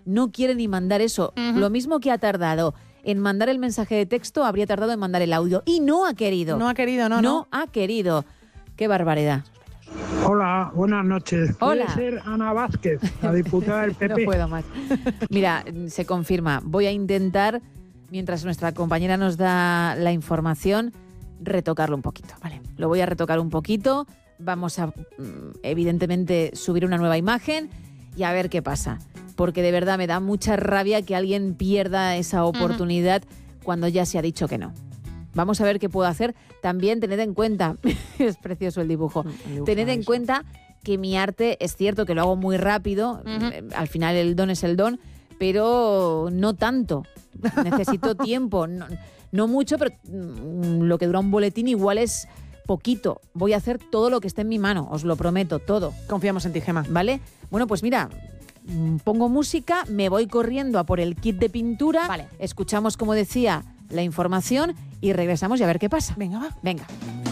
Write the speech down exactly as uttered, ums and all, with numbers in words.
no quiere ni mandar eso. Uh-huh. Lo mismo que ha tardado en mandar el mensaje de texto, habría tardado en mandar el audio. Y no ha querido. No ha querido, no, no. No ha querido. Qué barbaridad. Hola, buenas noches. Hola. Puede ser Ana Vázquez, la diputada del P P. No puedo más. Mira, se confirma. Voy a intentar, mientras nuestra compañera nos da la información, retocarlo un poquito. Vale. Lo voy a retocar un poquito. Vamos a, evidentemente, subir una nueva imagen y a ver qué pasa. Porque de verdad me da mucha rabia que alguien pierda esa oportunidad uh-huh. cuando ya se ha dicho que no. Vamos a ver qué puedo hacer. También tened en cuenta, es precioso el dibujo, el dibujo tened en cuenta que mi arte, es cierto que lo hago muy rápido, uh-huh. al final el don es el don, pero no tanto. Necesito tiempo, no, no mucho, pero lo que dura un boletín igual es poquito. Voy a hacer todo lo que esté en mi mano, os lo prometo, todo. Confiamos en ti, Gemma. ¿Vale? Bueno, pues mira, pongo música, me voy corriendo a por el kit de pintura, vale. Escuchamos, como decía, la información y regresamos y a ver qué pasa. Venga, va. Venga.